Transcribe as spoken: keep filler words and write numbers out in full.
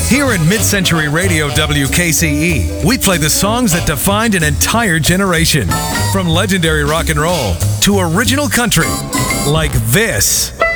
Here at Mid-Century Radio W K C E, we play the songs that defined an entire generation. From legendary rock and roll to original country, like this.